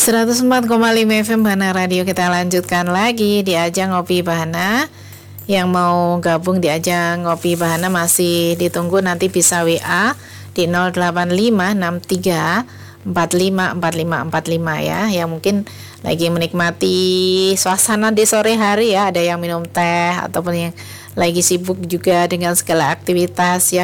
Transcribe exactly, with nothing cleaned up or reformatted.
seratus empat koma lima F M Bahana Radio. Kita lanjutkan lagi di ajang Ngopi Bahana. Yang mau gabung di ajang Ngopi Bahana masih ditunggu, nanti bisa W A di nol delapan lima enam tiga empat lima empat lima empat lima ya. Yang mungkin lagi menikmati suasana di sore hari ya, ada yang minum teh ataupun yang lagi sibuk juga dengan segala aktivitas ya.